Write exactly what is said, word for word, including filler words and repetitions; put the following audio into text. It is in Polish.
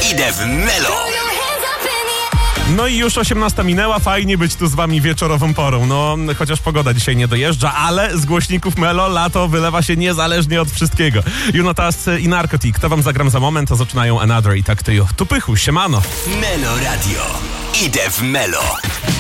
Idę w Melo. No i już osiemnasta minęła, fajnie być tu z wami wieczorową porą. No, chociaż pogoda dzisiaj nie dojeżdża, ale z głośników Melo lato wylewa się niezależnie od wszystkiego. Jonatas i Narcotic, to wam zagram za moment, to zaczynają Another i tak to ju. Tu pychu, siemano. Melo Radio. Idę w Melo.